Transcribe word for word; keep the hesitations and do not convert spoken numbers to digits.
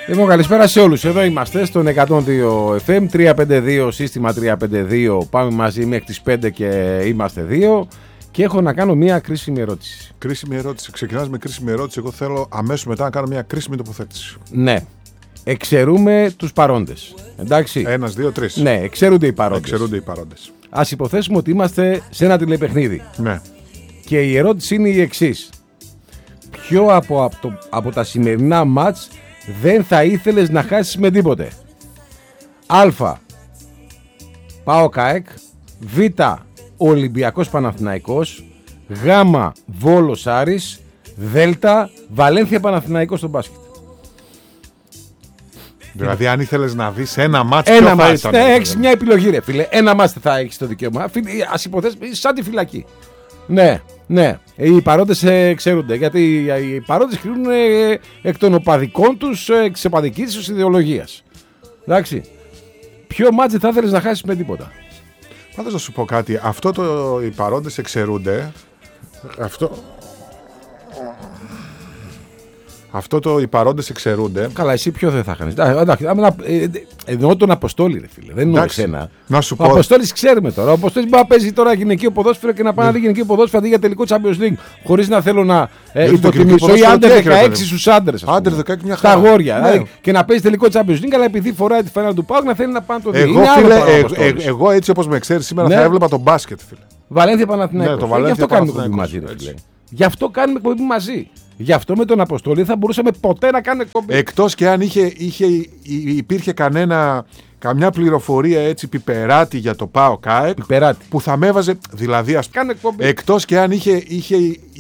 Λοιπόν, καλησπέρα σε όλους. Εδώ είμαστε στον εκατόν δύο εφ εμ, τριακόσια πενήντα δύο, σύστημα τριακόσια πενήντα δύο. Πάμε μαζί μέχρι τις πέντε και είμαστε δύο. Και έχω να κάνω μια κρίσιμη ερώτηση. Κρίσιμη ερώτηση. Ξεκινάς με κρίσιμη ερώτηση. Εγώ θέλω αμέσως μετά να κάνω μια κρίσιμη τοποθέτηση. Ναι. Εξαιρούμε τους παρόντες. Εντάξει. Ένας, δύο, τρεις. Ναι, εξαιρούνται οι παρόντες. Εξαιρούνται οι παρόντες. Ας υποθέσουμε ότι είμαστε σε ένα τηλεπαιχνίδι. Ναι. Και η ερώτηση είναι η εξής. Ποιο από, από, το, από τα σημερινά μάτς δεν θα ήθελες να χάσεις με τίποτε? Α. ΠΑΟΚ ΑΕΚ. Β. Ολυμπιακός Παναθηναϊκός. Γ. Βόλος Άρης. Δ. Βαλένθια Παναθηναϊκός στο μπάσκετ. Δηλαδή, αν ήθελες να δεις ένα μάτς, ένα ποιο θα μάτς. ήταν? Ναι, έχεις μια επιλογή, ρε φίλε. Ένα μάτς θα έχεις το δικαίωμα. Ας υποθέσουμε, σαν τη φυλακή. Ναι, ναι. Οι παρόντες εξαιρούνται. Γιατί οι παρόντες κρίνουν εκ των οπαδικών τους, εκ της οπαδικής τους ιδεολογίας. Εντάξει. Ποιο μάτς δεν θα ήθελες να χάσεις με τίποτα? Πάντως να σου πω κάτι. Αυτό το οι παρόντες εξαιρούνται. Αυτό. Αυτό το οι παρόντες εξαιρούνται. Καλά, εσύ ποιο δεν θα χάνεις? Εννοώ τον Αποστόλη, ρε φίλε. Δεν εννοώ εσένα. Να σου Ο πω. Αποστόλης ξέρουμε τώρα. Ο Αποστόλης μπορεί να παίζει τώρα γυναικείο ποδόσφαιρο και να πάει να δει γυναικείο ποδόσφαιρο αντί για τελικό Champions League. Χωρίς να θέλω να ε, υποτιμήσω. Ή άντερ δεκαέξι στους άντρες. Άντερ δεκαέξι μια στα χαρά. αγόρια. Ναι. Δηλαδή, και να παίζει τελικό Champions League, αλλά επειδή φοράει τη φανέλα του ΠΑΟΚ να θέλει να πάει να το δει. Εγώ, φίλε, ε, ε, εγώ έτσι όπως με ξέρεις σήμερα, ναι, θα έβλεπα τον μπάσκετ, φίλε. Βαλένθια Παναθηναϊκός. Ναι, το Βαλένθια Γι' αυτό κάνουμε Παναθηναϊκός, εκπομπή μαζί, ρε φίλε. Γι' αυτό κάνουμε εκπομπή μαζί. Γι' αυτό με τον Αποστόλη θα μπορούσαμε ποτέ να κάνουμε εκπομπή. Εκτός και αν είχε, είχε, υπήρχε κανένα, καμιά πληροφορία έτσι πιπεράτη για το ΠΑΟΚ ΑΕΚ, Πιπεράτη. που θα με έβαζε. Δηλαδή, ας... Κάνουμε εκπομπή. Εκτός και αν είχε, είχε